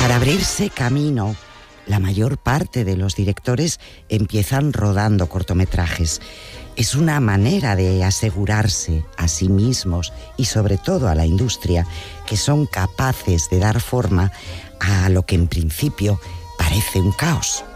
Para abrirse camino, la mayor parte de los directores empiezan rodando cortometrajes. Es una manera de asegurarse a sí mismos y sobre todo a la industria que son capaces de dar forma a lo que en principio parece un caos.